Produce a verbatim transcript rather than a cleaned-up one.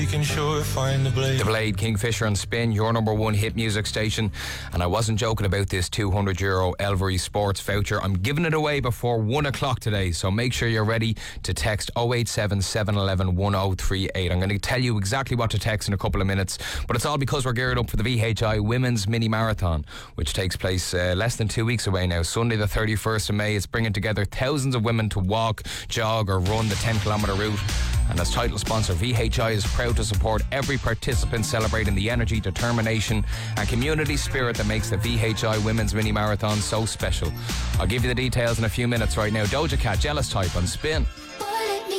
You can sure find the blade. The Blade, Kingfisher and Spin, your number one hit music station. And I wasn't joking about this two hundred euro Elvery Sports voucher. I'm giving it away before one o'clock today, so make sure you're ready to text oh eight seven, seven one one, one oh three eight. I'm going to tell you exactly what to text in a couple of minutes, but it's all because we're geared up for the V H I Women's Mini Marathon, which takes place uh, less than two weeks away now. Sunday the thirty-first of May. It's bringing together thousands of women to walk, jog or run the ten kilometre route. And as title sponsor, V H I is proud to support every participant celebrating the energy, determination and community spirit that makes the V H I Women's Mini Marathon so special. I'll give you the details in a few minutes right now. Doja Cat, Jealous Type on Spin.